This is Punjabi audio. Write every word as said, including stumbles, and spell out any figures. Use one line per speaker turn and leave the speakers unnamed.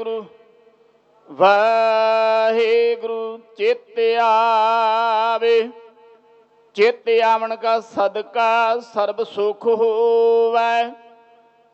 ਗੁਰੂ ਵਾਹਿਗੁਰੂ ਚਿਤ ਆਵੇ, ਚਿਤ ਆਵਣ ਕਾ ਸਦਕਾ ਸਰਬ ਸੁਖ ਹੋਵੈ।